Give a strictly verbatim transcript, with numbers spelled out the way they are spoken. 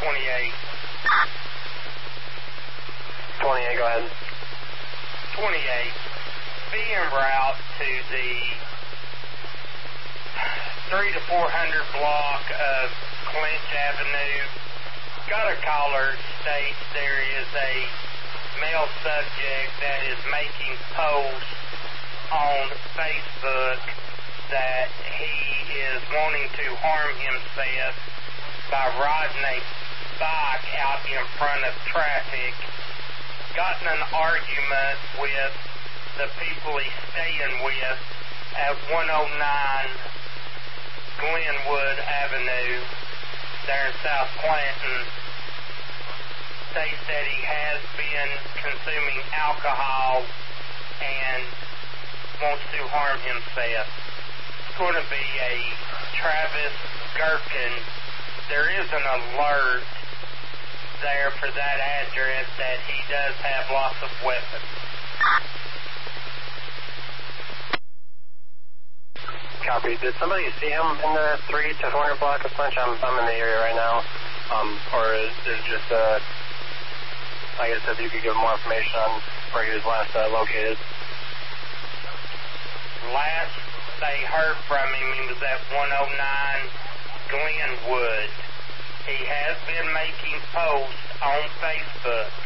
twenty-eight. twenty-eight, go ahead. twenty-eight. Be en route to the three to four hundred block of Clinch Avenue. Got a caller states there is a male subject that is making posts on Facebook that he is wanting to harm himself by riding a bike out in front of traffic. Gotten an argument with the people he's staying with at one oh nine Glenwood Avenue there in South Clanton. States that he has been consuming alcohol and wants to harm himself. It's going to be a Travis Gherkin. There is an alert there for that address that he does have lots of weapons. Copy. Did somebody see him in the three to four hundred block of Clinch? I'm, I'm in the area right now. Um, or is it just, uh, I guess if you could give more information on where he was last uh, located. Last they heard from him, he was at one oh nine Glenwood. He has been making posts on Facebook